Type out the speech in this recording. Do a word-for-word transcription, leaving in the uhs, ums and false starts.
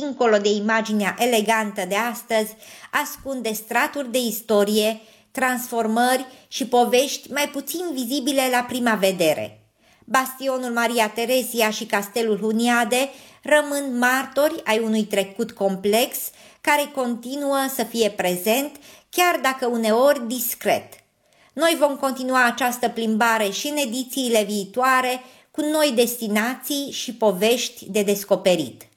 dincolo de imaginea elegantă de astăzi, ascunde straturi de istorie, transformări și povești mai puțin vizibile la prima vedere. Bastionul Maria Terezia și Castelul Huniade rămân martori ai unui trecut complex care continuă să fie prezent, chiar dacă uneori discret. Noi vom continua această plimbare și în edițiile viitoare cu noi destinații și povești de descoperit.